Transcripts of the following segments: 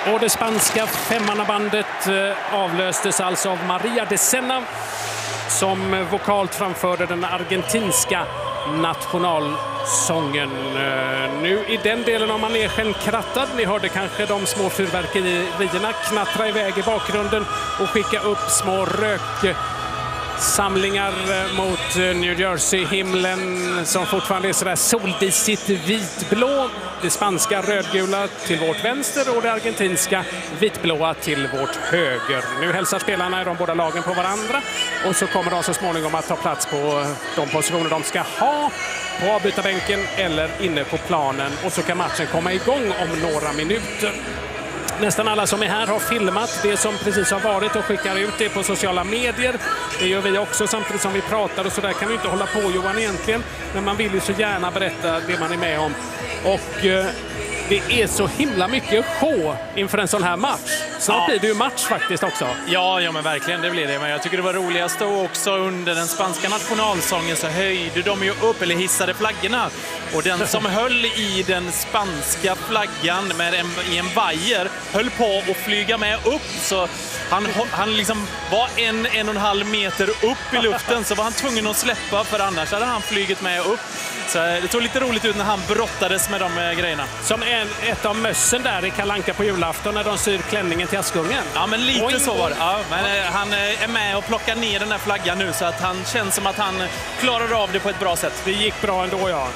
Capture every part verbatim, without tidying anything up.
Och det spanska femmannabandet avlöstes alltså av Maria de Sena som vokalt framförde den argentinska nationalsången. Nu i den delen av manegen krattad. Ni hörde kanske de små fyrverkerierna knattra iväg i bakgrunden och skicka upp små röksamlingar mot New Jersey-himlen som fortfarande är sådär soldisigt vitblå. Det spanska rödgula till vårt vänster och det argentinska vitblåa till vårt höger. Nu hälsar spelarna i de båda lagen på varandra och så kommer de så småningom att ta plats på de positioner de ska ha på avbytarbänken eller inne på planen. Och så kan matchen komma igång om några minuter. Nästan alla som är här har filmat det som precis har varit och skickar ut det på sociala medier. Det gör vi också samtidigt som vi pratar och så där kan vi inte hålla på, Johan, egentligen. Men man vill ju så gärna berätta det man är med om. Och eh, det är så himla mycket show inför en sån här match. Snart ja. blir det ju match faktiskt också. Ja, ja, men verkligen det blir det. Men jag tycker det var roligast då också under den spanska nationalsången så höjde de ju upp eller hissade flaggorna. Och den som höll i den spanska flaggan med en, i en vajer höll på att flyga med upp. Så han, han liksom var en, en och en halv meter upp i luften så var han tvungen att släppa för annars hade han flygit med upp. Så det såg lite roligt ut när han brottades med de grejerna. Som en, ett av mössen där i Kalle Anka på julafton när de syr klänningen till Askungen. Ja, men lite Oing. så var det. Ja, men han är med och plockar ner den här flaggan nu så att han känns som att han klarar av det på ett bra sätt. Det gick bra ändå, ja.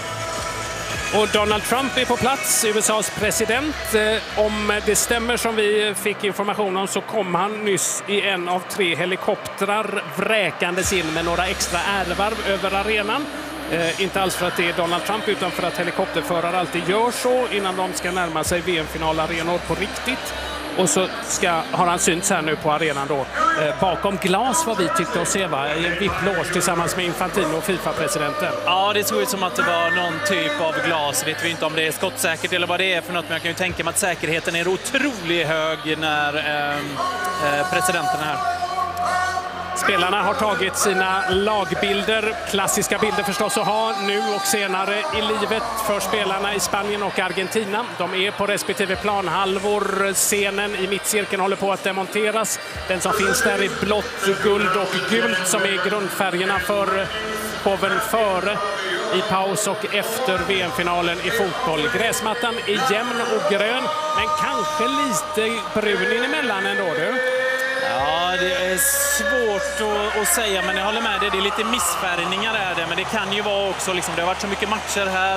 Och Donald Trump är på plats, U S A:s president. Om det stämmer som vi fick information om så kom han nyss i en av tre helikoptrar vräkandes in med några extra ärvarv över arenan. Eh, inte alls för att det är Donald Trump utan för att helikopterförare alltid gör så innan de ska närma sig V M-finalarenor på riktigt. Och så ska, har han synts här nu på arenan då. Eh, bakom glas vad vi tyckte att se, va? I en vipplås tillsammans med Infantino och FIFA-presidenten. Ja, det såg ut som att det var någon typ av glas. Vet vi inte om det är skottsäkert eller vad det är för något. Men jag kan ju tänka mig att säkerheten är otroligt hög när eh, eh, presidenten är här. Spelarna har tagit sina lagbilder, klassiska bilder förstås att ha nu och senare i livet för spelarna i Spanien och Argentina. De är på respektive planhalvor. Scenen i mittcirkeln håller på att demonteras. Den som finns där är blått, guld och gult som är grundfärgerna för showen före, i paus och efter V M-finalen i fotboll. Gräsmattan är jämn och grön men kanske lite brun emellan ändå, du. Ja, det är svårt att, att säga, men jag håller med dig. Det är lite missfärgningar är det, men det kan ju vara också liksom, det har varit så mycket matcher här